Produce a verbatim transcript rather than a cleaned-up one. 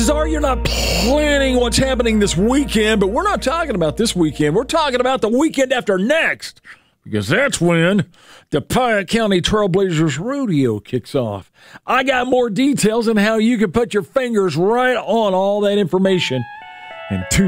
Are you're not planning what's happening this weekend, but we're not talking about this weekend. We're talking about the weekend after next, because that's when the Piatt County Trailblazers Rodeo kicks off. I got more details on how you can put your fingers right on all that information in two